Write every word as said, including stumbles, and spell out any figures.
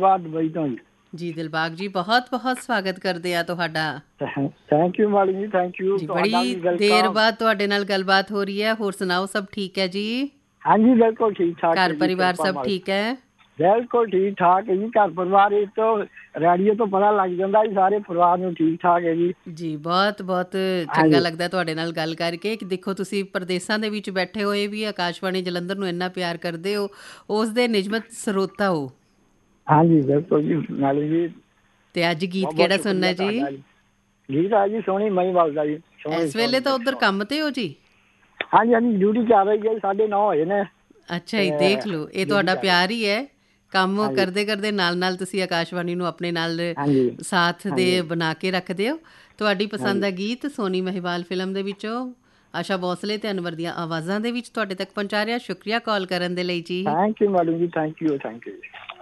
Dilbag Dubai ਤੋਂ ਜੀ। ਜੀ ਦਿਲਬਾਗ ਜੀ, ਬਹੁਤ ਬਹੁਤ ਸਵਾਗਤ ਕਰਦੇ ਆ ਤੁਹਾਡਾ। ਥੈਂਕ ਯੂ ਮੈਡਮ ਜੀ, ਥੈਂਕ ਯੂ। ਜੀ ਬੜੀ ਦੇਰ ਬਾਅਦ ਤੁਹਾਡੇ ਨਾਲ ਗੱਲਬਾਤ ਹੋ ਰਹੀ ਹੈ। ਹੋਰ ਸੁਣਾਓ, ਸਭ ਠੀਕ ਹੈ ਜੀ? ਹਾਂਜੀ ਬਿਲਕੁਲ ਠੀਕ ਠਾਕ। ਘਰ ਪਰਿਵਾਰ ਸਭ ਠੀਕ ਹੈ? ਬਿਲਕੁਲ ਠੀਕ ਠਾਕ ਹੈ ਜੀ। ਘਰ ਪਰਿਵਾਰ ਇਹ ਤੋਂ ਰੇਡੀਓ ਤੋਂ ਪਤਾ ਲੱਗ ਜਾਂਦਾ ਜੀ, ਸਾਰੇ ਪਰਿਵਾਰ ਨੂੰ ਠੀਕ ਠਾਕ ਹੈ ਜੀ। ਜੀ ਬਹੁਤ ਬਹੁਤ ਚੰਗਾ ਲੱਗਦਾ ਤੁਹਾਡੇ ਨਾਲ ਗੱਲ ਕਰਕੇ। ਦੇਖੋ ਤੁਸੀਂ ਪ੍ਰਦੇਸਾਂ ਦੇ ਵਿੱਚ ਬੈਠੇ ਹੋਏ ਵੀ ਆਕਾਸ਼ਵਾਣੀ ਜਲੰਧਰ ਨੂੰ ਇੰਨਾ ਪਿਆਰ ਕਰਦੇ ਹੋ, ਉਸ ਦੇ ਨਿਯਮਤ ਸਰੋਤਾ ਹੋ। ਹਾਂਜੀ ਬਿਲਕੁਲ ਜੀ ਮੈਡਮ ਜੀ। ਤੇ ਅੱਜ ਗੀਤ ਕਿਹੜਾ ਸੁਣਨਾ ਜੀ? ਗੀਤ ਆ ਜੀ ਸੋਹਣੀ ਮਹੀਵਾਲ ਦਾ ਜੀ। ਇਸ ਵੇਲੇ ਤਾਂ ਉੱਧਰ ਕੰਮ ਤੇ ਹੋ ਜੀ? ਹਾਂਜੀ ਹਾਂਜੀ, ਡਿਊਟੀ ਚੱਲ ਰਹੀ ਹੈ, ਸਾਢੇ ਨੌ ਹੋਏ ਨੇ। ਅੱਛਾ ਜੀ, ਦੇਖ ਲਓ, ਇਹ ਤੁਹਾਡਾ ਪਿਆਰ ਹੀ ਹੈ। ਕੰਮ ਕਰਦੇ ਕਰਦੇ ਨਾਲ ਨਾਲ ਤੁਸੀਂ ਆਕਾਸ਼ਵਾਣੀ ਨੂੰ ਆਪਣੇ ਨਾਲ ਸਾਥ ਦੇ ਬਣਾ ਕੇ ਰੱਖਦੇ ਹੋ। ਤੁਹਾਡੀ ਪਸੰਦ ਦਾ ਗੀਤ ਸੋਨੀ ਮਹੀਵਾਲ ਫਿਲਮ ਦੇ ਵਿੱਚੋਂ ਆਸ਼ਾ ਭੋਸਲੇ ਤੇ ਅਨਵਰ ਦੀਆਂ ਆਵਾਜ਼ਾਂ ਦੇ ਵਿੱਚ ਤੁਹਾਡੇ ਤੱਕ ਪਹੁੰਚਾ ਰਿਹਾ। ਸ਼ੁਕਰੀਆ ਕਾਲ ਕਰਨ ਦੇ ਲਈ ਜੀ। ਥੈਂਕ ਯੂ ਮੈਡਮ ਜੀ, ਥੈਂਕ ਯੂ ਥੈਂਕ ਯੂ।